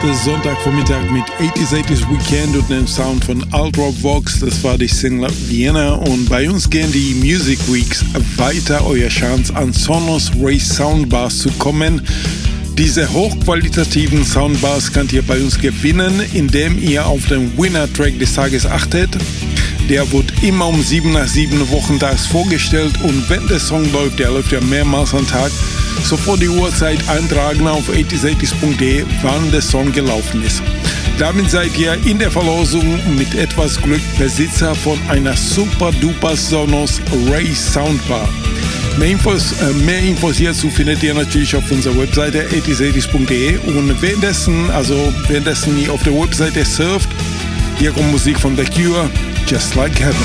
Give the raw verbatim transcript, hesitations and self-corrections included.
Sonntagvormittag mit achtziger achtziger Weekend und dem Sound von Alt Rock Vox. Das war die Single Vienna und bei uns gehen die Music Weeks weiter. Euer Chance an Sonos Race Soundbars zu kommen. Diese hochqualitativen Soundbars könnt ihr bei uns gewinnen, indem ihr auf den Winner-Track des Tages achtet. Der wird immer um sieben nach sieben wochentags vorgestellt und wenn der Song läuft, der läuft ja mehrmals am Tag, sofort die Uhrzeit eintragen auf achtziger achtziger punkt de, wann der Song gelaufen ist. Damit seid ihr in der Verlosung mit etwas Glück Besitzer von einer super duper Sonos Race Soundbar. Mehr Infos, äh, mehr Infos hierzu findet ihr natürlich auf unserer Webseite achtziger achtziger punkt de und währenddessen, also währenddessen ihr auf der Webseite surft, hier kommt Musik von The Cure, Just Like Heaven.